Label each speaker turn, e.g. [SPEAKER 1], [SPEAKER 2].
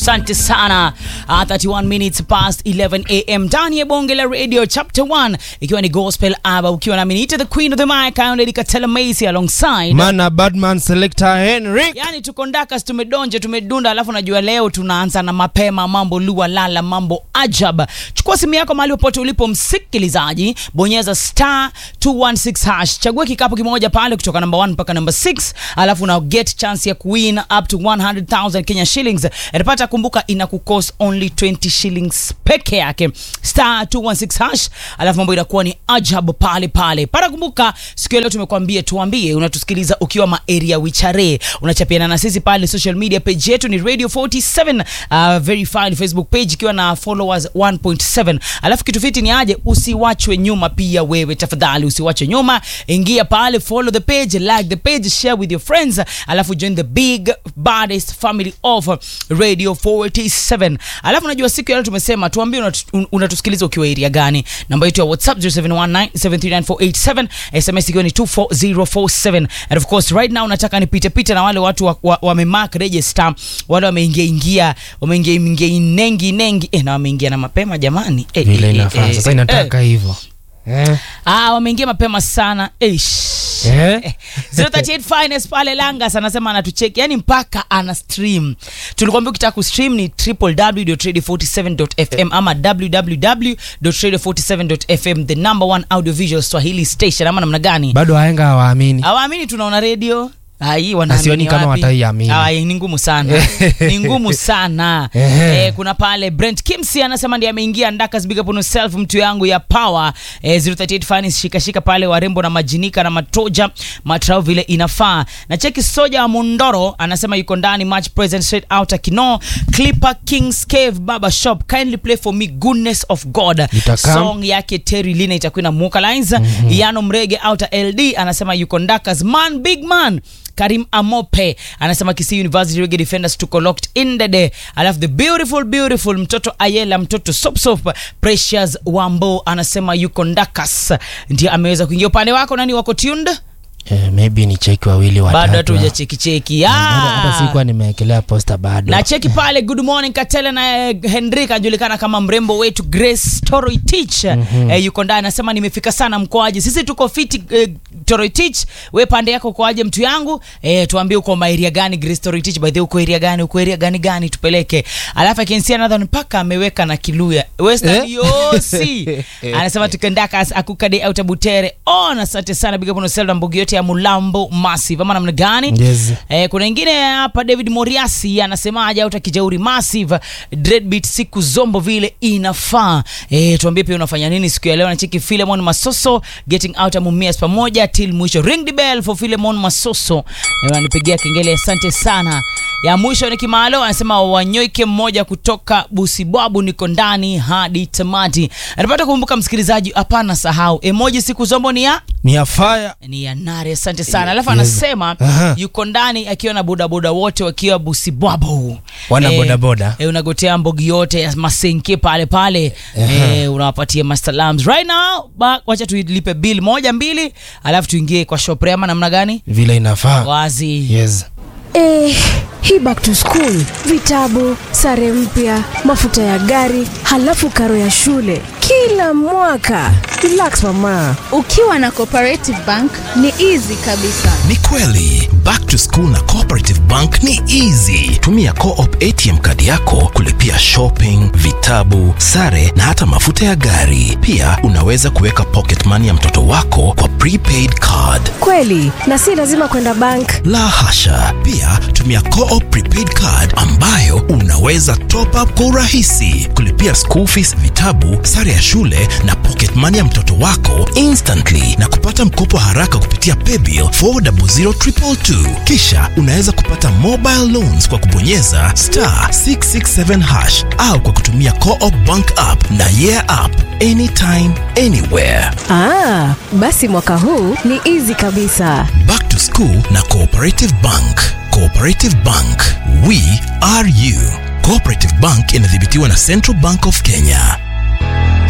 [SPEAKER 1] Asante sana. 31 minutes past 11 a.m. ndani ya Bonge la Radio Chapter 1, ikiwa ni Gospel Hour, ukiwa na Minita the Queen of the Mic, Ayoneli Katela Macy alongside
[SPEAKER 2] Mana Badman Selector Henry.
[SPEAKER 1] Yani tukondakas, tumedonje, tumedunda, alafu najua leo tunaanza na mapema, mambo lua lala, mambo ajab. Chukua simu yako mahali popote ulipo msikilizaji, bonyeza star 216 hash, chagua kikapu kimoja pale kutoka number 1 mpaka number 6, alafu na get chance ya kuwin up to 100,000 Kenya shillings. Unapata, kumbuka ina kucost only 20 shillings peke yake. Star 216 hash, alafu mambo inakuwa ni ajab pale pale. Para kumbuka, siku leo tumekuambia tuambie unatusikiliza ukiwa ma area Wichare. Unachapiana na sisi pale social media page yetu ni Radio 47 verified Facebook page ikiwa na followers 1.7. Alafu kitu fiti ni aje, usiwachwe nyuma pia wewe, tafadhali usiwachwe nyuma. Ingia pale, follow the page, like the page, share with your friends, alafu join the big baddest family of Radio 47. Alafu najua siku ya leo tumesema tuambie unatusikiliza ukiwa area gani. Namba yetu ya WhatsApp 0719739487, SMS ikiwa ni 24047. And of course right now nataka nipite na wale watu wamemark register, wale wameingia nengi na wameingia na mapema jamani.
[SPEAKER 2] Vile inafaa sasa, inataka hivyo.
[SPEAKER 1] Wameingia mapema sana. 038 finest pale Langas anasema anatucheck, yani mpaka ana stream. Tulikwambia ukitaka kustream ni www.radio47.fm ama www.radio47.fm, the number one audiovisual Swahili station. Ama namna gani?
[SPEAKER 2] Bado wahenga
[SPEAKER 1] hawaamini tunaona radio.
[SPEAKER 2] Sioni kama wataiamini.
[SPEAKER 1] Ni ngumu sana. Ni ngumu sana. Kuna pale Brent Kimsi anasema ndiye ameingia. Ndakas big up on yourself mtu yangu ya power. 038 fans shika pale, warembo na majinika na matoja matrao vile inafaa. Na cheki Soja wa Mundoro anasema yuko ndani, match present straight out Kino Clipper Kings Cave Baba Shop, kindly play for me Goodness of God. Song yake Terry Lina itakuwa na Muka Lines. Iano Mrege out LD anasema yuko Ndakas, man big man. Karim Amope anasema Kisii University Reggae Defenders tuko locked in the day. Alafu the beautiful mtoto Ayela, mtoto Sop Precious Wambo anasema yuko Ndakas, ndio ameweza kuingia upande wako. Nani wako tuned?
[SPEAKER 2] Maybe ni cheki wawili watatu.
[SPEAKER 1] Bado hatuja cheki.
[SPEAKER 2] Hata sikuwa nimewekelea poster bado.
[SPEAKER 1] Na cheki pale Good Morning Katela na Henry ajulikana kama mrembo wetu Grace Toroitich. Yuko ndani anasema nimefika sana, mkoaje? Sisi tuko fiti Toroitich. Wewe pande yako ukoaje mtu yangu? Tuambie uko area gani Grace Toroitich? By the way uko area gani? Uko area gani tupeleke. Alafu akinsia Nathan mpaka ameweka na Kiluya Western Yosi. Anasema tukendaka akukade out Butere. Asante sana big up on yourself Mbogi yote ya Mulambo Massive. Ama namna gani?
[SPEAKER 2] Yes.
[SPEAKER 1] Kuna wengine hapa David Moriasi anasema aje out Kijauri Massive Dreadbeat siku zombo vile inafaa. Tuambie pia unafanya nini siku ya leo. Na cheki Philemon Masoso getting out Mumias pamoja till mwisho. Ring the bell for Philemon Masoso. Ananipigia kengele, asante sana. Ya mwisho ni Kimalo anasema Wanyoike mmoja kutoka Busibwabu niko ndani hadi tamati. Anapata kumbuka msikilizaji, hapana sahau emoji siku zombo ni ya
[SPEAKER 2] fire,
[SPEAKER 1] ni ya nare. Asante sana. Alafu anasema yuko ndani akiwa na bodaboda wote wakiwa Busibwabu.
[SPEAKER 2] Wana bodaboda.
[SPEAKER 1] Unagotea Mbogi yote ya Masenke pale. Unawapatia mastalams right now. Wacha tulipe bill 1-2 alafu tuingie kwa shop ama namna gani?
[SPEAKER 2] Vile inafaa.
[SPEAKER 1] Wazi.
[SPEAKER 2] Yes.
[SPEAKER 3] Hii back to school, vitabu, sare mpya, mafuta ya gari, halafu karo ya shule kila mwaka. Relax mama.
[SPEAKER 4] Ukiwa na Cooperative Bank ni easy kabisa.
[SPEAKER 5] Ni kweli, back to school na Cooperative Bank ni easy. Tumia Co-op ATM kadi yako kulipia shopping, vitabu, sare na hata mafuta ya gari. Pia unaweza kuweka pocket money ya mtoto wako kwa prepaid card.
[SPEAKER 3] Kweli, na si lazima kwenda bank.
[SPEAKER 5] La hasha. Pia tumia Co-op prepaid card ambayo unaweza top up kwa urahisi, kulipia school fees, vitabu, sare ya shule na pocket money ya mtoto wako instantly, na kupata mkopo haraka kupitia paybill 400222. Kisha unaweza kupata mobile loans kwa kubonyeza *667 hash au kwa kutumia Co-op bank app na yeah app anytime anywhere.
[SPEAKER 3] Basi mwaka huu ni easy kabisa.
[SPEAKER 5] Back to school na Cooperative Bank. Cooperative Bank, we are you. Cooperative Bank inadhibitiwa na Central Bank of Kenya.